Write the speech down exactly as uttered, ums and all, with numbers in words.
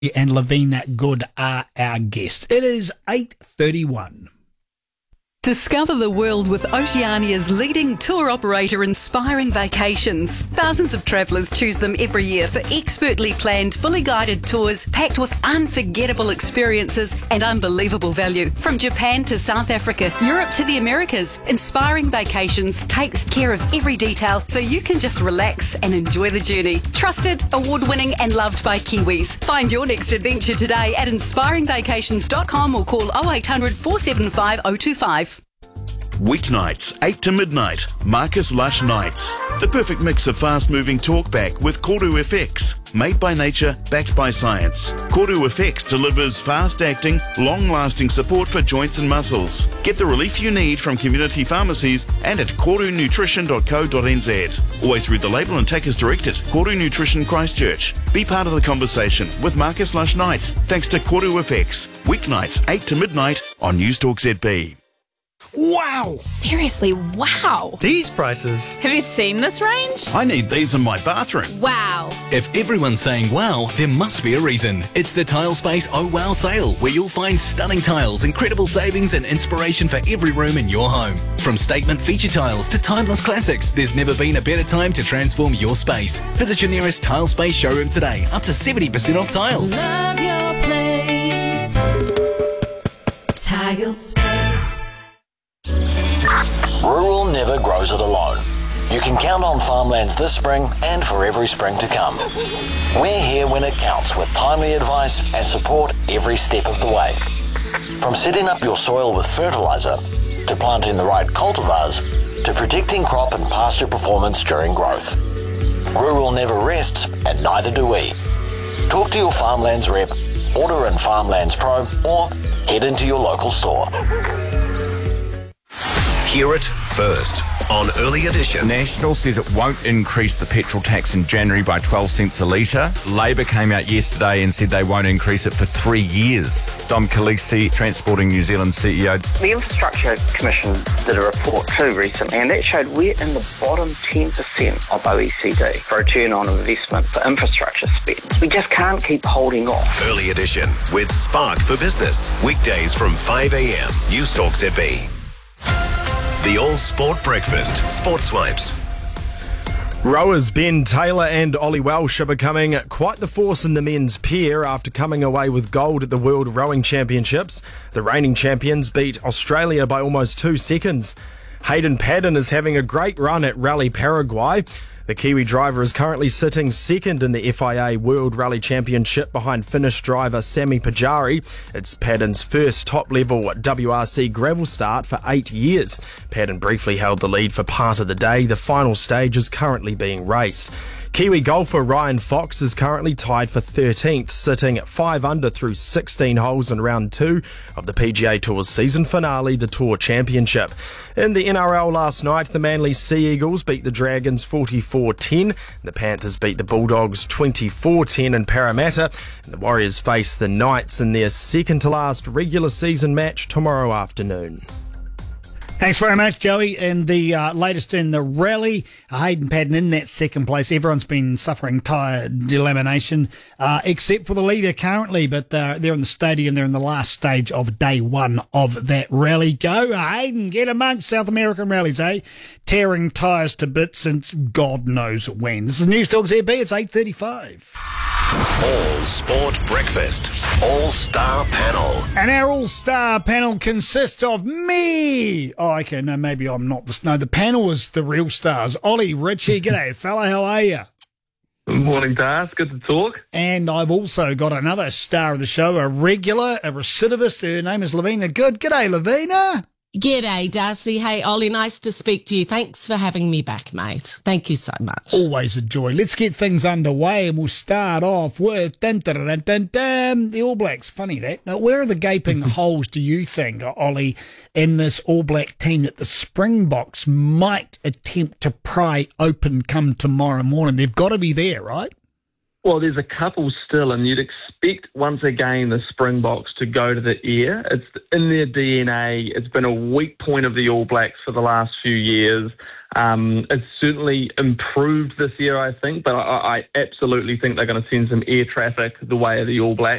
and Lavina Good are our guests. It is eight thirty-one. Discover the world with Oceania's leading tour operator, Inspiring Vacations. Thousands of travellers choose them every year for expertly planned, fully guided tours packed with unforgettable experiences and unbelievable value. From Japan to South Africa, Europe to the Americas, Inspiring Vacations takes care of every detail so you can just relax and enjoy the journey. Trusted, award-winning and loved by Kiwis. Find your next adventure today at inspiring vacations dot com or call oh eight hundred, four seven five, oh two five. Weeknights, eight to midnight, Marcus Lush Nights. The perfect mix of fast-moving talkback with Koru F X. Made by nature, backed by science. Koru F X delivers fast-acting, long-lasting support for joints and muscles. Get the relief you need from community pharmacies and at koru nutrition dot co dot n z. Always read the label and take as directed. Koru Nutrition Christchurch. Be part of the conversation with Marcus Lush Nights thanks to Koru F X. Weeknights, eight to midnight on Newstalk Z B. Wow! Seriously, wow! These prices. Have you seen this range? I need these in my bathroom. Wow! If everyone's saying wow, there must be a reason. It's the Tilespace Oh Wow sale, where you'll find stunning tiles, incredible savings and inspiration for every room in your home. From statement feature tiles to timeless classics, there's never been a better time to transform your space. Visit your nearest Tilespace showroom today, up to seventy percent off tiles. Love your place. Tilespace. Rural never grows it alone. You can count on Farmlands this spring and for every spring to come. We're here when it counts with timely advice and support every step of the way. From setting up your soil with fertiliser, to planting the right cultivars, to protecting crop and pasture performance during growth. Rural never rests, and neither do we. Talk to your Farmlands rep, order in Farmlands Pro, or head into your local store. Hear it first on Early Edition. National says it won't increase the petrol tax in January by twelve cents a litre. Labor came out yesterday and said they won't increase it for three years. Dom Khaleesi, Transporting New Zealand C E O. The Infrastructure Commission did a report too recently, and that showed we're in the bottom ten percent of O E C D for return on investment for infrastructure spend. We just can't keep holding off. Early Edition with Spark for Business. Weekdays from five a.m. Newstalk Z B. The All Sport Breakfast. Sport Swipes. Rowers Ben Taylor and Ollie Welsh are becoming quite the force in the men's pair after coming away with gold at the World Rowing Championships. The reigning champions beat Australia by almost two seconds. Hayden Paddon is having a great run at Rally Paraguay. The Kiwi driver is currently sitting second in the F I A World Rally Championship behind Finnish driver Sami Pajari. It's Paddon's first top-level W R C gravel start for eight years. Paddon briefly held the lead for part of the day. The final stage is currently being raced. Kiwi golfer Ryan Fox is currently tied for thirteenth, sitting at five under through sixteen holes in round two of the P G A Tour's season finale, the Tour Championship. In the N R L last night, the Manly Sea Eagles beat the Dragons forty-four ten. The Panthers beat the Bulldogs twenty-four ten in Parramatta. And the Warriors face the Knights in their second-to-last regular season match tomorrow afternoon. Thanks very much, Joey. And the uh, latest in the rally, Hayden Paddon in that second place. Everyone's been suffering tyre delamination, uh, except for the leader currently, but they're, they're in the stadium. They're in the last stage of day one of that rally. Go, Hayden, get amongst South American rallies, eh? Tearing tyres to bits since God knows when. This is Newstalk Z B. It's eight thirty-five. All Sport Breakfast. All-Star Panel. And our all-star panel consists of me. Oh, okay, no, maybe I'm not. The, no, the panel is the real stars. Ollie, Richie, g'day, fella, how are you? Good morning, Darth. Good to talk. And I've also got another star of the show, a regular, a recidivist. Her name is Lavina Good. G'day, Lavina. G'day, Darcy. Hey, Ollie, nice to speak to you. Thanks for having me back, mate. Thank you so much. Always a joy. Let's get things underway, and we'll start off with dun, dun, dun, dun, dun, the All Blacks. Funny that. Now, where are the gaping holes, do you think, Ollie, in this All Black team that the Springboks might attempt to pry open come tomorrow morning? They've got to be there, right? Well, there's a couple still, and you'd expect once again the Springboks to go to the air. It's in their D N A. It's been a weak point of the All Blacks for the last few years. Um, it's certainly improved this year, I think, but I, I absolutely think they're going to send some air traffic the way of the All Blacks.